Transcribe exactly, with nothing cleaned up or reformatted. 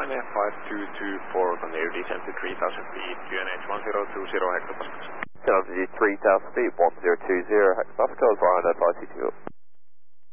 F five two two four, continue descent to three thousand feet, Q N H one zero two zero hectopascals. Altitude three thousand feet, one zero two zero hectopascals, Ryan advise you to